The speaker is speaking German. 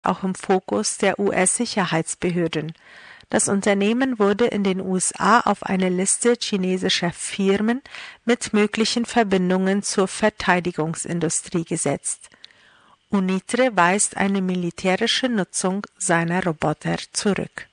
auch im Fokus der US-Sicherheitsbehörden. Das Unternehmen wurde in den USA auf eine Liste chinesischer Firmen mit möglichen Verbindungen zur Verteidigungsindustrie gesetzt. Unitre weist eine militärische Nutzung seiner Roboter zurück.